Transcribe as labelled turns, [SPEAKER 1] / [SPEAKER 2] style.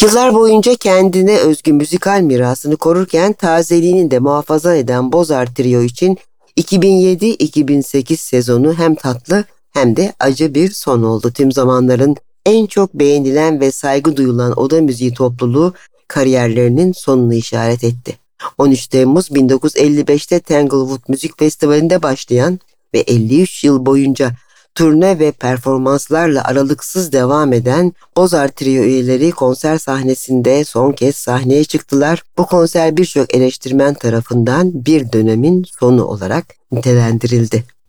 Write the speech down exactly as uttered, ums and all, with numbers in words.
[SPEAKER 1] Yıllar boyunca kendine özgü müzikal mirasını korurken tazeliğini de muhafaza eden Bozart Trio için iki bin yedi iki bin sekiz sezonu hem tatlı hem de acı bir son oldu. Tüm zamanların en çok beğenilen ve saygı duyulan oda müziği topluluğu kariyerlerinin sonunu işaret etti. on üç Temmuz bin dokuz yüz elli beşte Tanglewood Müzik Festivali'nde başlayan ve elli üç yıl boyunca turne ve performanslarla aralıksız devam eden Bozart Trio üyeleri konser sahnesinde son kez sahneye çıktılar. Bu konser birçok eleştirmen tarafından bir dönemin sonu olarak nitelendirildi.